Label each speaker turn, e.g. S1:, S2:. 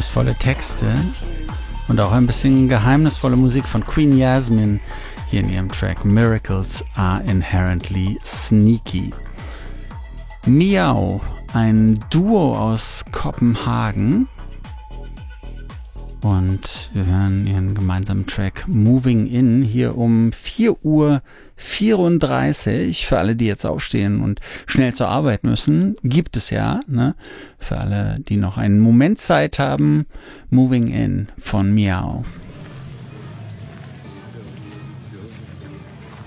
S1: geheimnisvolle Texte und auch ein bisschen geheimnisvolle Musik von Queen Yasmin hier in ihrem Track Miracles Are Inherently Sneaky. Miau, ein Duo aus Kopenhagen. Und wir hören ihren gemeinsamen Track Moving In hier um 4:34 Uhr. Für alle, die jetzt aufstehen und schnell zur Arbeit müssen, gibt es ja, ne? Für alle, die noch einen Moment Zeit haben, Moving In von Miau.